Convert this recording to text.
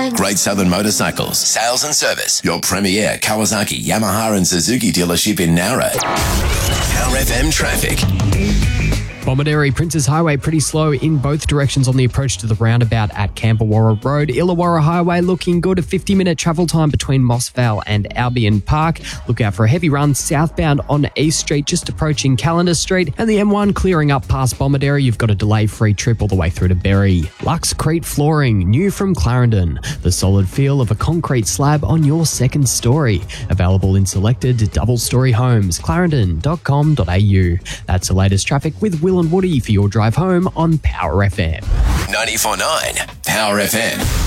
line. Great Southern Motorcycles, sales and service. Your premier Kawasaki, Yamaha and Suzuki dealership in Nowra. Power FM traffic. Bomaderry Princes Highway pretty slow in both directions on the approach to the roundabout at Camperwarra Road. Illawarra Highway looking good, a 50-minute travel time between Moss Vale and Albion Park. Look out for a heavy run southbound on East Street, just approaching Callender Street, and the M1 clearing up past Bomaderry. You've got a delay-free trip all the way through to Berry. Lux Crete Flooring, new from Clarendon. The solid feel of a concrete slab on your second story. Available in selected double-story homes. clarendon.com.au. That's the latest traffic with Will and Woody for your drive home on Power FM. 94.9 Power FM.